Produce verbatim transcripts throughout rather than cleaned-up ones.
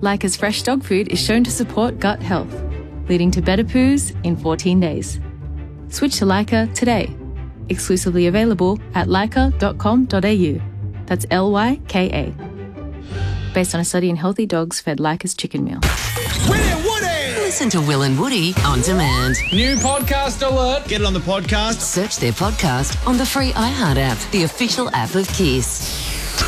Leica's fresh dog food is shown to support gut health, leading to better poos in fourteen days. Switch to Leica today. Exclusively available at leica dot com dot a u. That's L Y K A. Based on a study in healthy dogs fed Leica's chicken meal. Willie Woody! Listen to Will and Woody on demand. New podcast alert. Get it on the podcast. Search their podcast on the free iHeart app, the official app of Kiss.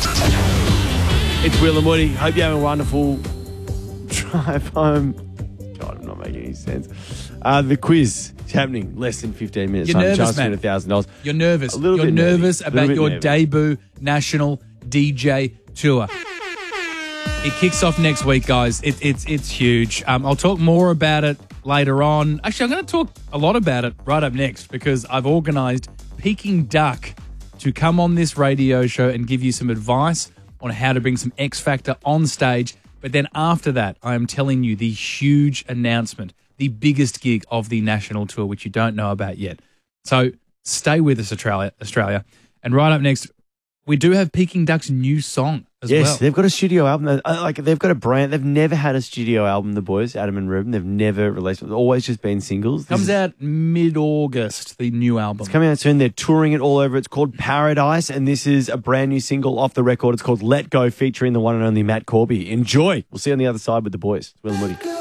It's Will and Woody. Hope you're having a wonderful drive home. God, I'm not making any sense. Uh, the quiz is happening less than fifteen minutes. You're time. nervous, Chance to man. win one thousand dollars. You're nervous. A little You're bit nervous nervy. about Little your bit nervy. debut national D J tour. It kicks off next week, guys. It, it's it's huge. Um, I'll talk more about it later on. Actually, I'm going to talk a lot about it right up next because I've organised Peking Duck to come on this radio show and give you some advice on how to bring some X Factor on stage. But then after that, I am telling you the huge announcement, the biggest gig of the national tour, which you don't know about yet. So stay with us, Australia. Australia. And right up next, we do have Peking Duck's new song as yes, well. they've got a studio album. Uh, Like they've got a brand. They've never had a studio album. The boys, Adam and Ruben, they've never released. It's always just been singles. This Comes is- out mid-August, the new album. It's coming out soon. They're touring it all over. It's called Paradise, and this is a brand new single off the record. It's called Let Go, featuring the one and only Matt Corby. Enjoy. We'll see you on the other side with the boys. Will and Woody.